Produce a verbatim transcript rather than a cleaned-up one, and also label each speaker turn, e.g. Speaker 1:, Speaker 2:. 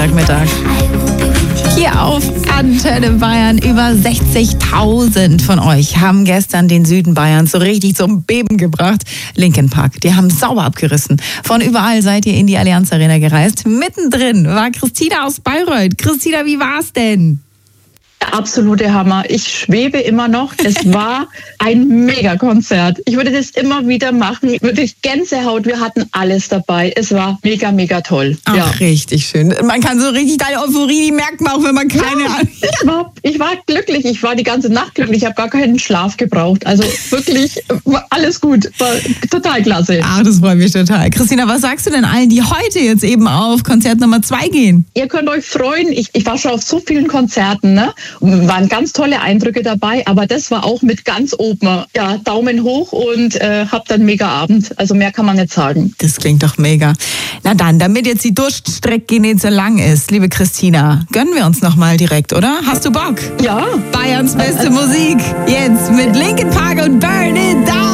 Speaker 1: Freitagmittag. Hier auf Antenne Bayern, über sechzigtausend von euch haben gestern den Süden Bayerns so richtig zum Beben gebracht. Linkin Park, die haben sauber abgerissen. Von überall seid ihr in die Allianz Arena gereist. Mittendrin war Christina aus Bayreuth. Christina, wie war's denn?
Speaker 2: Absolute Hammer. Ich schwebe immer noch. Es war ein Mega-Konzert. Ich würde das immer wieder machen. Wirklich Gänsehaut. Wir hatten alles dabei. Es war mega, mega toll.
Speaker 1: Ach,
Speaker 2: ja.
Speaker 1: Richtig schön. Man kann so richtig deine Euphorie, die merkt man auch, wenn man keine...
Speaker 2: Ja, ich, war, ich war glücklich. Ich war die ganze Nacht glücklich. Ich habe gar keinen Schlaf gebraucht. Also wirklich, war alles gut. War total klasse.
Speaker 1: Ach, das freut mich total. Christina, was sagst du denn allen, die heute jetzt eben auf Konzert Nummer zwei gehen?
Speaker 2: Ihr könnt euch freuen. Ich, ich war schon auf so vielen Konzerten, ne? Waren ganz tolle Eindrücke dabei, aber das war auch mit ganz oben. Ja, Daumen hoch und äh, habt einen mega Abend. Also mehr kann man nicht sagen.
Speaker 1: Das klingt doch mega. Na dann, damit jetzt die Durststrecke nicht so lang ist, liebe Christina, gönnen wir uns noch mal direkt, oder? Hast du Bock?
Speaker 2: Ja.
Speaker 1: Bayerns beste Musik. Jetzt mit Linkin Park und Burn It Down.